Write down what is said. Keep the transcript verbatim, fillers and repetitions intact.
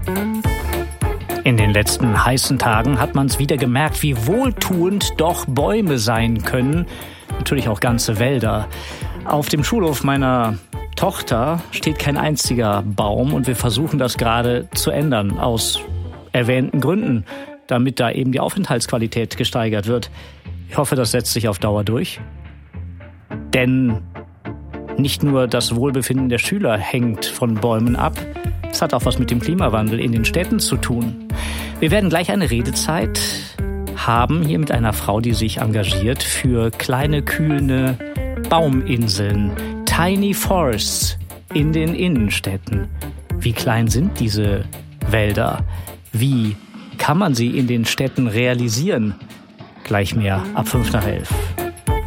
In den letzten heißen Tagen hat man es wieder gemerkt, wie wohltuend doch Bäume sein können. Natürlich auch ganze Wälder. Auf dem Schulhof meiner Tochter steht kein einziger Baum und wir versuchen das gerade zu ändern, aus erwähnten Gründen, damit da eben die Aufenthaltsqualität gesteigert wird. Ich hoffe, das setzt sich auf Dauer durch. Denn nicht nur das Wohlbefinden der Schüler hängt von Bäumen ab, es hat auch was mit dem Klimawandel in den Städten zu tun. Wir werden gleich eine Redezeit haben hier mit einer Frau, die sich engagiert für kleine, kühlende Bauminseln, Tiny Forests in den Innenstädten. Wie klein sind diese Wälder? Wie kann man sie in den Städten realisieren? Gleich mehr ab fünf nach elf.